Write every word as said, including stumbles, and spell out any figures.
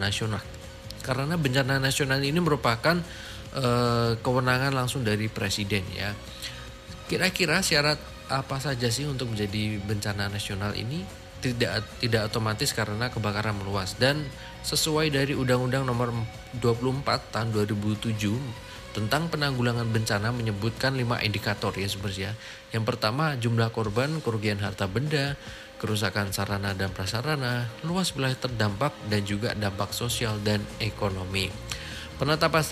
nasional. Karena bencana nasional ini merupakan uh, kewenangan langsung dari presiden ya. Kira-kira syarat apa saja sih untuk menjadi bencana nasional ini? Tidak tidak otomatis karena kebakaran meluas, dan sesuai dari Undang-Undang Nomor dua puluh empat Tahun dua ribu tujuh tentang penanggulangan bencana menyebutkan lima indikator ya sebenarnya. Yang pertama, jumlah korban, kerugian harta benda, kerusakan sarana dan prasarana, luas wilayah terdampak, dan juga dampak sosial dan ekonomi. Penetapan